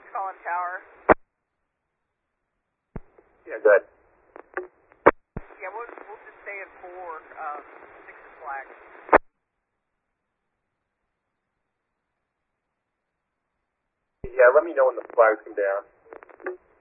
calling tower. Yeah, go ahead. Yeah, we'll just stay at 4, 6 is flag. Yeah, let me know when the flags come down.